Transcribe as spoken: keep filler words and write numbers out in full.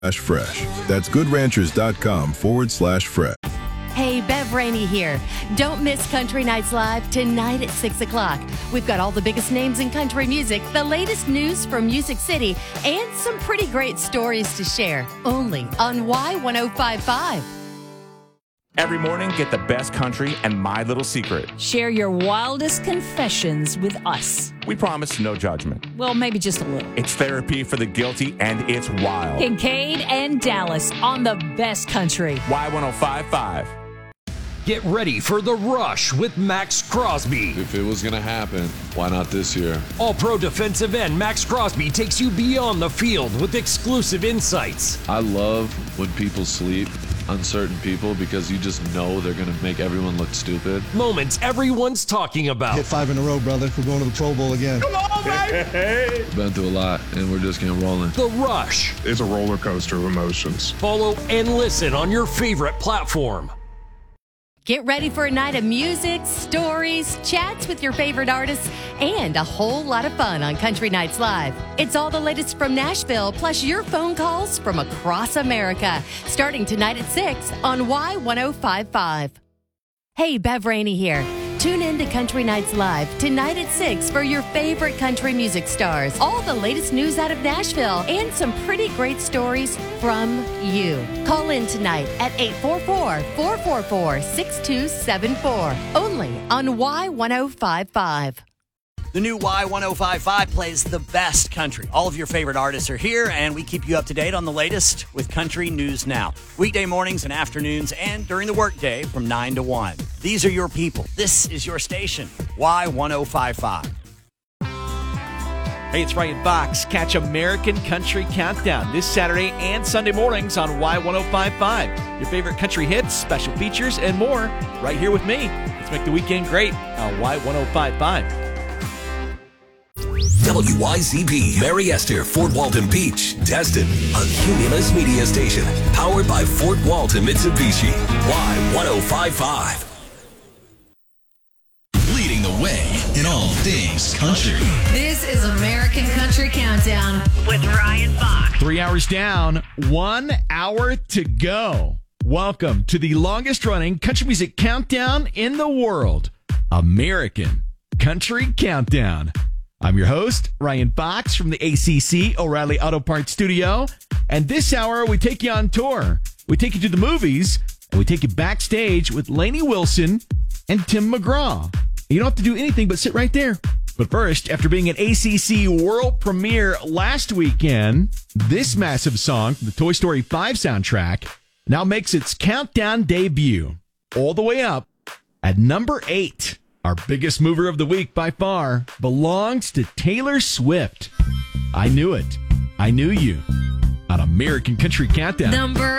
fresh. That's goodranchers.com forward slash fresh. Hey, Bev Rainey here. Don't miss Country Nights Live tonight at six o'clock. We've got all the biggest names in country music, the latest news from Music City, and some pretty great stories to share. Only on Y ten fifty-five. Every morning, get the best country and My Little Secret. Share your wildest confessions with us. We promise no judgment. Well, maybe just a little. It's therapy for the guilty, and it's wild. Kincaid and Dallas on the best country. Y ten fifty-five. Get ready for The Rush with Max Crosby. If it was going to happen, why not this year? All-pro defensive end Max Crosby takes you beyond the field with exclusive insights. I love when people sleep, uncertain people, because you just know they're going to make everyone look stupid. Moments everyone's talking about. Hit five in a row, brother. We're going to the Pro Bowl again. Come on, baby! Been through a lot, and we're just getting rolling. The Rush. It's a roller coaster of emotions. Follow and listen on your favorite platform. Get ready for a night of music, stories, chats with your favorite artists, and a whole lot of fun on Country Nights Live. It's all the latest from Nashville, plus your phone calls from across America, starting tonight at six on Y ten fifty-five. Hey, Bev Rainey here. Tune in to Country Nights Live tonight at six for your favorite country music stars, all the latest news out of Nashville, and some pretty great stories from you. Call in tonight at eight four four, four four four, six two seven four, only on Y ten fifty-five. The new Y ten fifty-five plays the best country. All of your favorite artists are here, and we keep you up to date on the latest with Country News Now. Weekday mornings and afternoons, and during the workday from nine to one. These are your people. This is your station, Y ten fifty-five. Hey, it's Ryan Fox. Catch American Country Countdown this Saturday and Sunday mornings on Y ten fifty-five. Your favorite country hits, special features, and more right here with me. Let's make the weekend great on Y ten fifty-five. W Y Z B, Mary Esther, Fort Walton Beach, Destin, a Cumulus media station, powered by Fort Walton Mitsubishi, Y ten fifty-five. Leading the way in all things country. This is American Country Countdown with Ryan Fox. Three hours down, one hour to go. Welcome to the longest running country music countdown in the world, American Country Countdown. I'm your host, Ryan Fox from the A C C O'Reilly Auto Parts Studio. And this hour, we take you on tour. We take you to the movies, and we take you backstage with Lainey Wilson and Tim McGraw. You don't have to do anything but sit right there. But first, after being an A C C world premiere last weekend, this massive song from the Toy Story five soundtrack now makes its countdown debut, all the way up at number eight. Our biggest mover of the week by far belongs to Taylor Swift. I knew it. I knew you. On American Country Countdown. Number